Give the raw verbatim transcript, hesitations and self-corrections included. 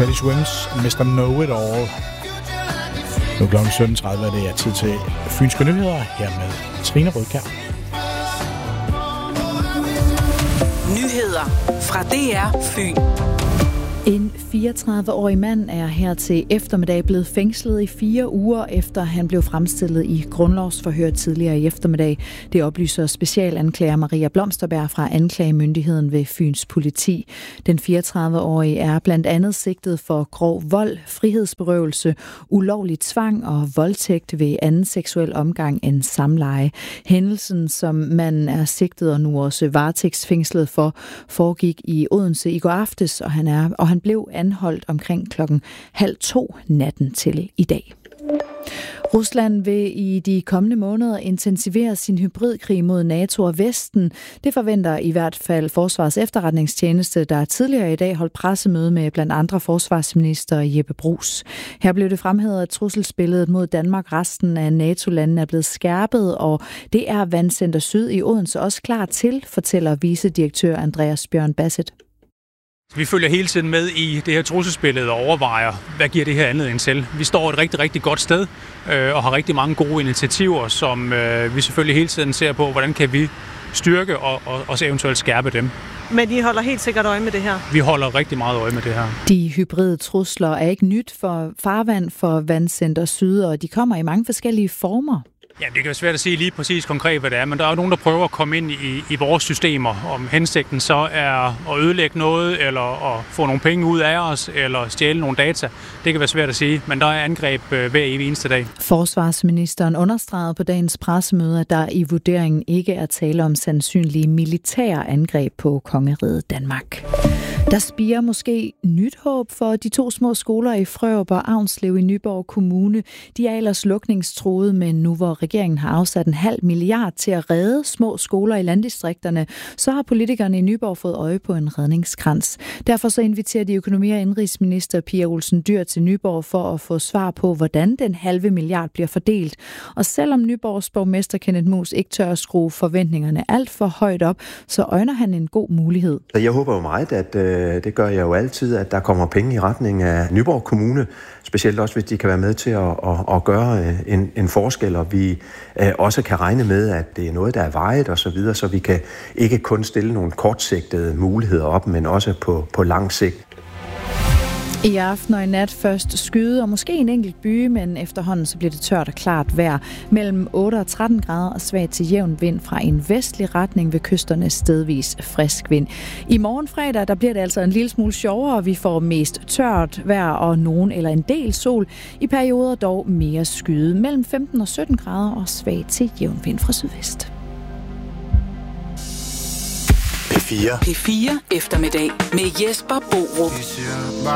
Teddy Swims, mister Know It All. Nu klokken sytten tredive er det er tid til Fynske Nyheder her med Trine Rødkjær. Nyheder fra D R Fyn. En fireogtredive-årig mand er her til eftermiddag blevet fængslet i fire uger, efter han blev fremstillet i grundlovsforhør tidligere i eftermiddag. Det oplyser specialanklager Maria Blomsterberg fra anklagemyndigheden ved Fyns Politi. Den fireogtredive-årige er blandt andet sigtet for grov vold, frihedsberøvelse, ulovlig tvang og voldtægt ved anden seksuel omgang end samleje. Hændelsen, som man er sigtet og nu også varetægtsfængslet for, foregik i Odense i går aftes, og han er og han blev anholdt omkring klokken halv to natten til i dag. Rusland vil i de kommende måneder intensivere sin hybridkrig mod NATO og Vesten. Det forventer i hvert fald Forsvars Efterretningstjeneste, der tidligere i dag holdt pressemøde med blandt andre forsvarsminister Jeppe Bruus. Her blev det fremhævet, at trusselsbilledet mod Danmark, resten af NATO-landene er blevet skærpet, og det er Vandcenter Syd i Odense også klar til, fortæller vicedirektør Andreas Bjørn Bassett. Vi følger hele tiden med i det her trusselsbillede og overvejer, hvad giver det her anledning til. Vi står et rigtig, rigtig godt sted øh, og har rigtig mange gode initiativer, som øh, vi selvfølgelig hele tiden ser på, hvordan kan vi styrke og, og også eventuelt skærpe dem. Men I holder helt sikkert øje med det her? Vi holder rigtig meget øje med det her. De hybride trusler er ikke nyt for farvand for Vandcenter Syd, og de kommer i mange forskellige former. Ja, det kan være svært at sige lige præcis konkret, hvad det er, men der er jo nogen, der prøver at komme ind i, i vores systemer, om hensigten så er at ødelægge noget, eller at få nogle penge ud af os, eller stjæle nogle data. Det kan være svært at sige, men der er angreb hver evig eneste dag. Forsvarsministeren understregede på dagens pressemøde, at der i vurderingen ikke er tale om sandsynlige militære angreb på kongeriget Danmark. Der spirer måske nyt håb for de to små skoler i Frørup og Avnslev i Nyborg Kommune. De er ellers lukningstruede, men nu hvor regeringen har afsat en halv milliard til at redde små skoler i landdistrikterne, så har politikerne i Nyborg fået øje på en redningskrans. Derfor så inviterer de økonomi- og indrigsminister Pia Olsen Dyhr til Nyborg for at få svar på, hvordan den halve milliard bliver fordelt. Og selvom Nyborgs borgmester Kenneth Muus ikke tør at skrue forventningerne alt for højt op, så øjner han en god mulighed. Jeg håber jo meget, at det gør jeg jo altid, at der kommer penge i retning af Nyborg Kommune, specielt også hvis de kan være med til at, at, at gøre en, en forskel, og vi også kan regne med, at det er noget, der er vejet og så videre, så vi kan ikke kun stille nogle kortsigtede muligheder op, men også på, på lang sigt. I aften og i nat først skyde og måske en enkelt by, men efterhånden så bliver det tørt og klart vejr. Mellem otte og tretten grader og svag til jævn vind fra en vestlig retning ved kysterne, stedvis frisk vind. I morgen fredag der bliver det altså en lille smule sjovere. Vi får mest tørt vejr og nogen eller en del sol. I perioder dog mere skyde. Mellem femten og sytten grader og svag til jævn vind fra sydvest. P fire. P fire eftermiddag med Jesper Borup.